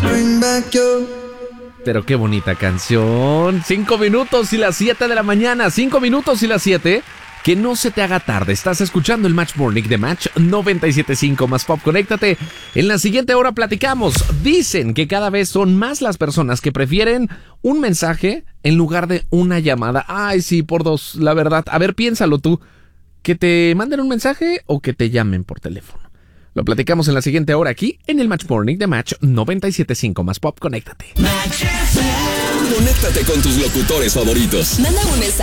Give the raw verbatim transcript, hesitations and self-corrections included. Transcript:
Pero qué bonita canción. Cinco minutos y las siete de la mañana. Cinco minutos y las siete. Que no se te haga tarde. Estás escuchando el Match Morning de Match noventa y siete punto cinco más Pop. Conéctate. En la siguiente hora platicamos. Dicen que cada vez son más las personas que prefieren un mensaje en lugar de una llamada. Ay, sí, por dos, la verdad. A ver, piénsalo tú. ¿Que te manden un mensaje o que te llamen por teléfono? Lo platicamos en la siguiente hora aquí en el Match Morning de Match noventa y siete punto cinco más Pop. Conéctate. Conéctate con tus locutores favoritos. Manda un mensaje